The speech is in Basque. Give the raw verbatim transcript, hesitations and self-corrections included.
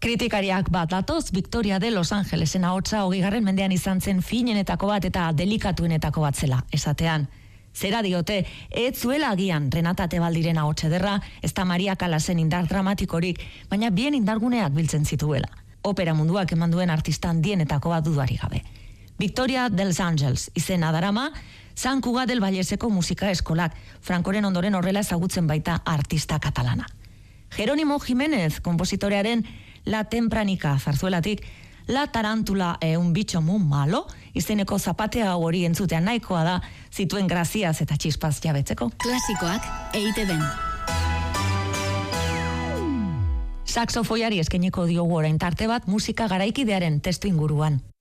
Kritikariak bat datoz, Victoria de Los Angelesen ahotsa hogeigarren mendean izan zen finenetako bat eta delikatuenetako bat zela, esatean. Zera diote, ez zuela agian Renata Tebaldiren ahots ederra, ez da Maria Calasen indar dramatikorik, baina bien indarguneak biltzen zituela. Opera munduak eman duen artista handienetako bat dudarik gabe. Victoria de Los Angeles izena darama, San Cugat del Valleseko musika eskolak, Francoren ondoren horrela ezagutzen baita artista katalana. Jerónimo Jiménez, kompositorearen La Tempranika zarzuelatik, La Tarántula e un bicho muy malo, izeneko zapatea hori entzutean nahikoa da, zituen graziaz eta txispaz jabetzeko. Klasikoak E I Te Ben. Saxofoiari eskeniko diogu orain tarte bat musika garaikidearen testu inguruan.